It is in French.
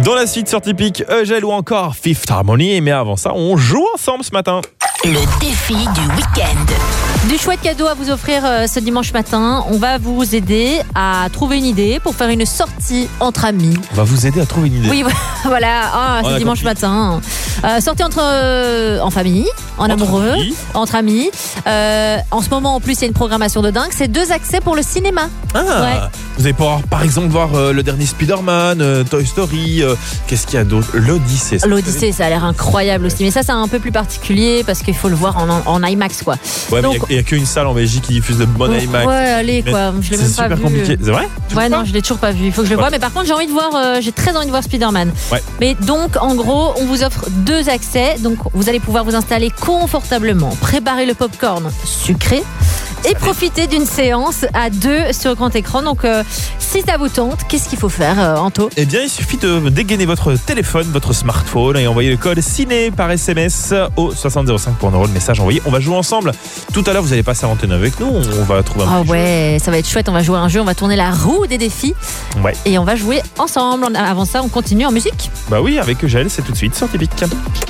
Dans la suite sur Typique, Eugèle ou encore Fifth Harmony. Mais avant ça, on joue ensemble ce matin. Le défi du week-end. Du chouette cadeau à vous offrir ce dimanche matin. On va vous aider à trouver une idée pour faire une sortie entre amis. On va vous aider à trouver une idée. Oui, voilà, c'est dimanche matin. Sortie en famille, en amoureux, entre amis. En ce moment, en plus, il y a une programmation de dingue. C'est 2 accès pour le cinéma. Vous allez pouvoir, par exemple, voir le dernier Spider-Man, Toy Story. Qu'est-ce qu'il y a d'autre? L'Odyssée. L'Odyssée, ça a l'air incroyable aussi. Mais ça, c'est un peu plus particulier parce qu'il faut le voir en IMAX, quoi. Ouais, donc, mais il n'y a qu'une salle en Belgique qui diffuse de bon IMAX. Ouais, allez, quoi. Je l'ai même pas vu. C'est super compliqué. C'est vrai? Ouais, non, je l'ai toujours pas vu. Il faut que je le voie. Mais par contre, j'ai envie de voir. J'ai très envie de voir Spider-Man. Ouais. Mais donc, en gros, on vous offre 2 accès. Donc, vous allez pouvoir vous installer confortablement, préparer le popcorn sucré et profiter d'une séance à 2 sur grand écran. Donc, si ça vous tente, qu'est-ce qu'il faut faire, Anto? Eh bien, il suffit de dégainer votre téléphone, votre smartphone et envoyer le code ciné par SMS au 6005 pour le message envoyé. On va jouer ensemble. Tout à l'heure, vous allez passer à l'antenne avec nous. On va trouver un petit jeu. Ça va être chouette. On va jouer à un jeu. On va tourner la roue des défis. Ouais. Et on va jouer ensemble. Avant ça, on continue en musique. Bah oui, avec Eugèle, c'est tout de suite sur Typique.